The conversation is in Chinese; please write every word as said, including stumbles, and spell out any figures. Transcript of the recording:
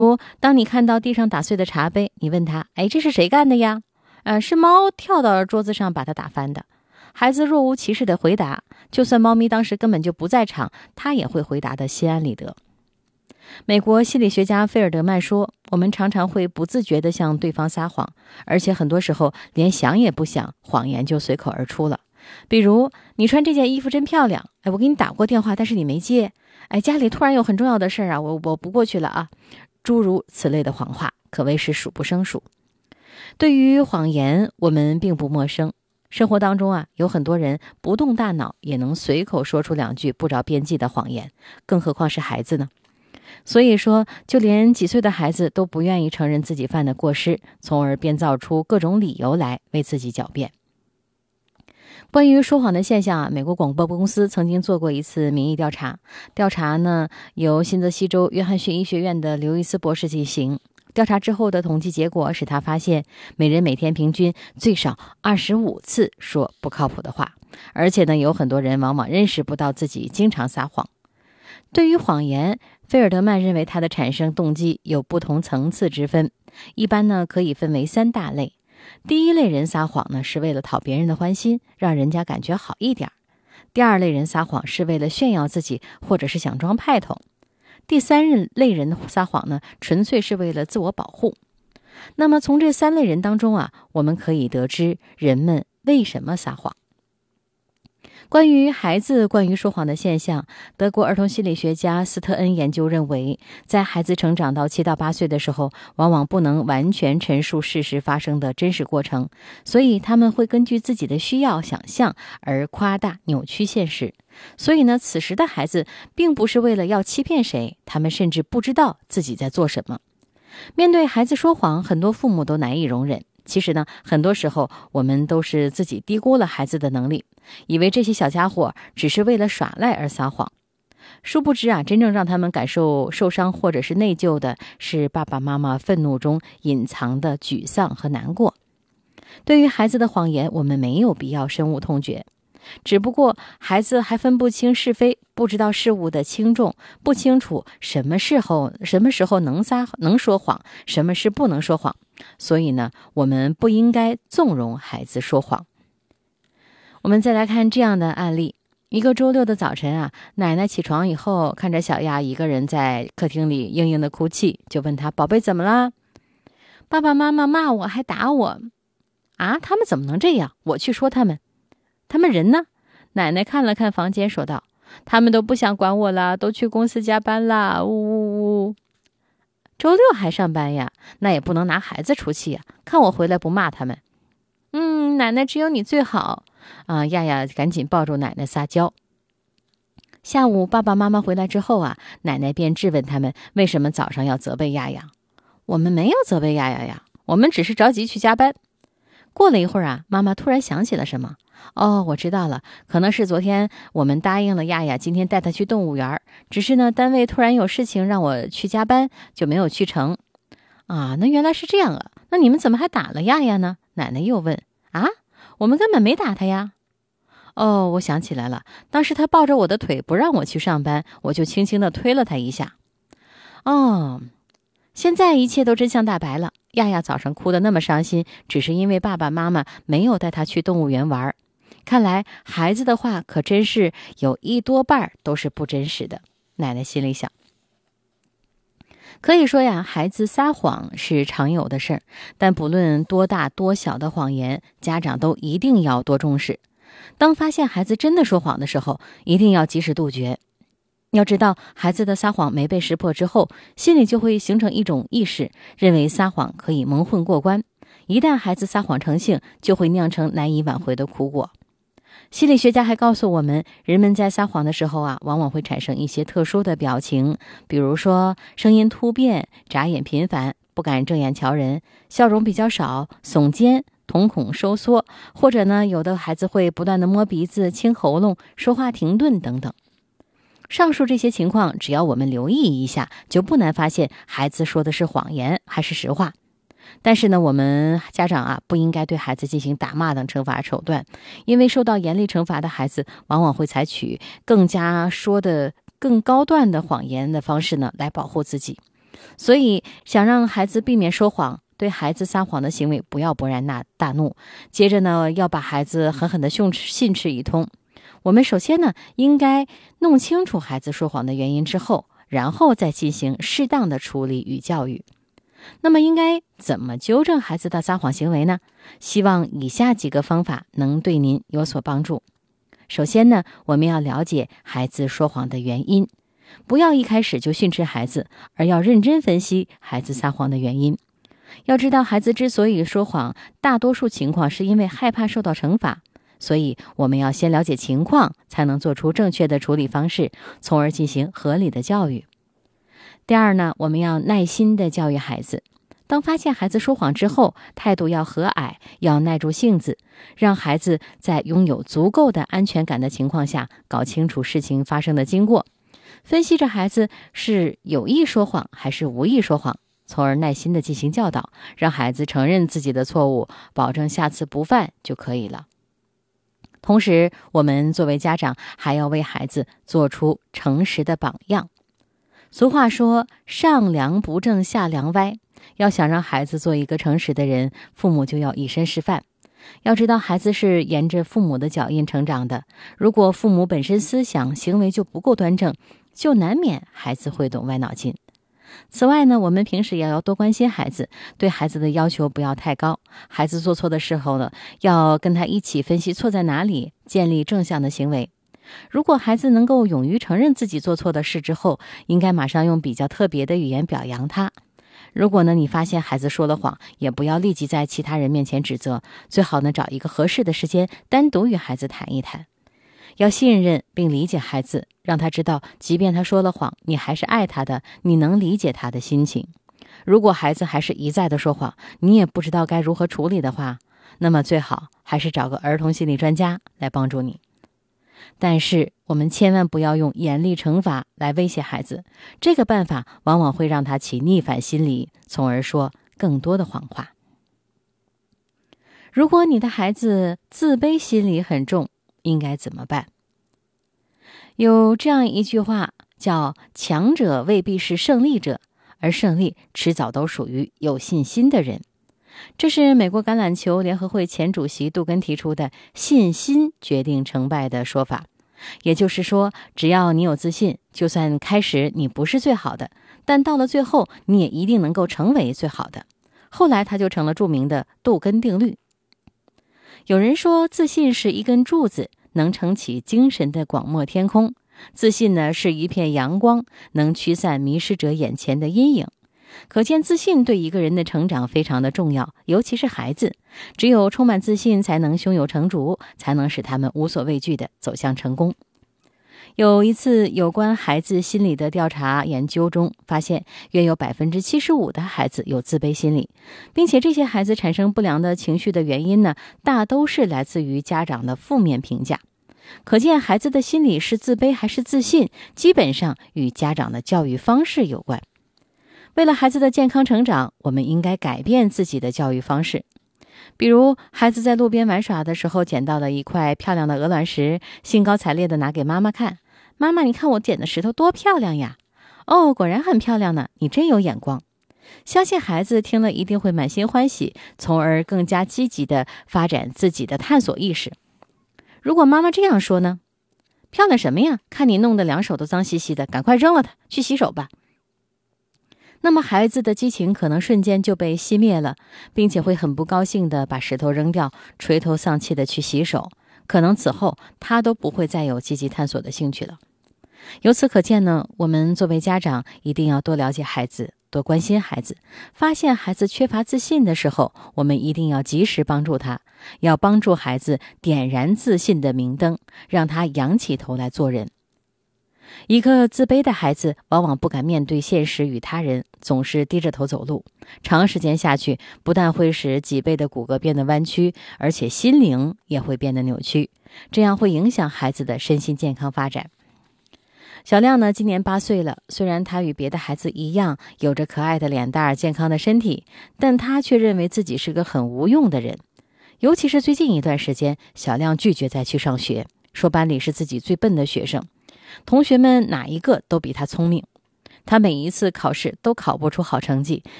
如当你看到地上打碎的茶杯，你问他，哎，这是谁干的呀？呃，是猫跳到桌子上把它打翻的。孩子若无其事地回答，就算猫咪当时根本就不在场，他也会回答得心安理得。美国心理学家菲尔德曼说，我们常常会不自觉地向对方撒谎，而且很多时候连想也不想，谎言就随口而出了。比如，你穿这件衣服真漂亮，哎，我给你打过电话，但是你没接，哎，家里突然有很重要的事啊，我我不过去了啊。诸如此类的谎话可谓是数不胜数。对于谎言，我们并不陌生。生活当中啊，有很多人不动大脑也能随口说出两句不着边际的谎言，更何况是孩子呢？所以说，就连几岁的孩子都不愿意承认自己犯的过失，从而编造出各种理由来为自己狡辩。关于说谎的现象啊，美国广播公司曾经做过一次民意调查。调查呢，由新泽西州约翰逊医学院的刘易斯博士进行。调查之后的统计结果使他发现，每人每天平均最少二十五次说不靠谱的话，而且呢，有很多人往往认识不到自己经常撒谎。对于谎言，菲尔德曼认为它的产生动机有不同层次之分，一般呢可以分为三大类。第一类人撒谎呢，是为了讨别人的欢心，让人家感觉好一点。第二类人撒谎是为了炫耀自己，或者是想装派头。第三类人撒谎呢，纯粹是为了自我保护。那么从这三类人当中啊，我们可以得知人们为什么撒谎。关于孩子关于说谎的现象，德国儿童心理学家斯特恩研究认为，在孩子成长到七到八岁的时候，往往不能完全陈述事实发生的真实过程，所以他们会根据自己的需要想象而夸大扭曲现实。所以呢，此时的孩子并不是为了要欺骗谁，他们甚至不知道自己在做什么。面对孩子说谎，很多父母都难以容忍。其实呢，很多时候我们都是自己低估了孩子的能力，以为这些小家伙只是为了耍赖而撒谎。殊不知啊，真正让他们感受受伤或者是内疚的是爸爸妈妈愤怒中隐藏的沮丧和难过。对于孩子的谎言，我们没有必要深恶痛绝。只不过孩子还分不清是非，不知道事物的轻重，不清楚什么时候什么时候能撒能说谎，什么是不能说谎。所以呢，我们不应该纵容孩子说谎。我们再来看这样的案例。一个周六的早晨啊，奶奶起床以后，看着小亚一个人在客厅里嘤嘤的哭泣，就问他，宝贝怎么了？爸爸妈妈骂我还打我。啊，他们怎么能这样？我去说他们。他们人呢？奶奶看了看房间说道，他们都不想管我了，都去公司加班了，呜呜呜。周六还上班呀？那也不能拿孩子出气呀，看我回来不骂他们。嗯，奶奶只有你最好啊！亚亚赶紧抱住奶奶撒娇。下午爸爸妈妈回来之后啊，奶奶便质问他们为什么早上要责备亚亚。我们没有责备亚亚呀，我们只是着急去加班。过了一会儿啊，妈妈突然想起了什么。哦，我知道了，可能是昨天我们答应了亚亚今天带她去动物园，只是呢单位突然有事情让我去加班，就没有去成。啊，那原来是这样啊，那你们怎么还打了亚亚呢？奶奶又问。啊，我们根本没打她呀。哦，我想起来了，当时她抱着我的腿不让我去上班，我就轻轻地推了她一下。哦，现在一切都真相大白了。亚亚早上哭得那么伤心，只是因为爸爸妈妈没有带她去动物园玩。看来孩子的话可真是有一多半都是不真实的，奶奶心里想。可以说呀，孩子撒谎是常有的事儿，但不论多大多小的谎言，家长都一定要多重视。当发现孩子真的说谎的时候，一定要及时杜绝。要知道，孩子的撒谎没被识破之后，心里就会形成一种意识，认为撒谎可以蒙混过关。一旦孩子撒谎成性，就会酿成难以挽回的苦果。心理学家还告诉我们，人们在撒谎的时候啊，往往会产生一些特殊的表情，比如说声音突变、眨眼频繁、不敢正眼瞧人、笑容比较少、耸肩、瞳孔收缩，或者呢，有的孩子会不断的摸鼻子、清喉咙、说话停顿等等。上述这些情况，只要我们留意一下，就不难发现孩子说的是谎言还是实话。但是呢，我们家长啊，不应该对孩子进行打骂等惩罚手段，因为受到严厉惩罚的孩子，往往会采取更加说的更高段的谎言的方式呢，来保护自己。 所以想让孩子避免说谎，对孩子撒谎的行为不要勃然大怒，接着呢，要把孩子狠狠地训训斥一通。我们首先呢，应该弄清楚孩子说谎的原因之后，然后再进行适当的处理与教育。那么应该怎么纠正孩子的撒谎行为呢？希望以下几个方法能对您有所帮助。首先呢，我们要了解孩子说谎的原因，不要一开始就训斥孩子，而要认真分析孩子撒谎的原因。要知道，孩子之所以说谎，大多数情况是因为害怕受到惩罚，所以我们要先了解情况，才能做出正确的处理方式，从而进行合理的教育。第二呢，我们要耐心地教育孩子。当发现孩子说谎之后，态度要和蔼，要耐住性子，让孩子在拥有足够的安全感的情况下，搞清楚事情发生的经过，分析着孩子是有意说谎还是无意说谎，从而耐心地进行教导，让孩子承认自己的错误，保证下次不犯就可以了。同时，我们作为家长还要为孩子做出诚实的榜样。俗话说，上梁不正下梁歪，要想让孩子做一个诚实的人，父母就要以身示范。要知道，孩子是沿着父母的脚印成长的，如果父母本身思想行为就不够端正，就难免孩子会动歪脑筋。此外呢，我们平时也要多关心孩子，对孩子的要求不要太高。孩子做错的时候呢，要跟他一起分析错在哪里，建立正向的行为。如果孩子能够勇于承认自己做错的事之后，应该马上用比较特别的语言表扬他。如果呢，你发现孩子说了谎，也不要立即在其他人面前指责，最好呢，找一个合适的时间单独与孩子谈一谈。要信任并理解孩子，让他知道即便他说了谎，你还是爱他的，你能理解他的心情。如果孩子还是一再的说谎，你也不知道该如何处理的话，那么最好还是找个儿童心理专家来帮助你。但是我们千万不要用严厉惩罚来威胁孩子，这个办法往往会让他起逆反心理，从而说更多的谎话。如果你的孩子自卑心理很重，应该怎么办？有这样一句话叫，强者未必是胜利者，而胜利迟早都属于有信心的人。这是美国橄榄球联合会前主席杜根提出的信心决定成败的说法。也就是说，只要你有自信，就算开始你不是最好的，但到了最后，你也一定能够成为最好的。后来它就成了著名的杜根定律。有人说，自信是一根柱子，能撑起精神的广漠天空。自信呢，是一片阳光，能驱散迷失者眼前的阴影。可见自信对一个人的成长非常的重要，尤其是孩子。只有充满自信，才能胸有成竹，才能使他们无所畏惧地走向成功。有一次有关孩子心理的调查研究中，发现约有 百分之七十五 的孩子有自卑心理，并且这些孩子产生不良的情绪的原因呢，大都是来自于家长的负面评价。可见孩子的心理是自卑还是自信，基本上与家长的教育方式有关。为了孩子的健康成长，我们应该改变自己的教育方式。比如，孩子在路边玩耍的时候捡到了一块漂亮的鹅卵石，兴高采烈地拿给妈妈看。妈妈，你看我捡的石头多漂亮呀！哦，果然很漂亮呢，你真有眼光。相信孩子听了一定会满心欢喜，从而更加积极地发展自己的探索意识。如果妈妈这样说呢？漂亮什么呀？看你弄得两手都脏兮兮的，赶快扔了它，去洗手吧。那么孩子的激情可能瞬间就被熄灭了，并且会很不高兴地把石头扔掉，垂头丧气地去洗手。可能此后他都不会再有积极探索的兴趣了。由此可见呢，我们作为家长一定要多了解孩子，多关心孩子。发现孩子缺乏自信的时候，我们一定要及时帮助他，要帮助孩子点燃自信的明灯，让他仰起头来做人。一个自卑的孩子往往不敢面对现实与他人，总是低着头走路，长时间下去，不但会使脊背的骨骼变得弯曲，而且心灵也会变得扭曲，这样会影响孩子的身心健康发展。小亮呢，今年八岁了，虽然他与别的孩子一样，有着可爱的脸蛋、健康的身体，但他却认为自己是个很无用的人。尤其是最近一段时间，小亮拒绝再去上学，说班里是自己最笨的学生，同学们哪一个都比他聪明。 他每一次考试都考不出好成绩，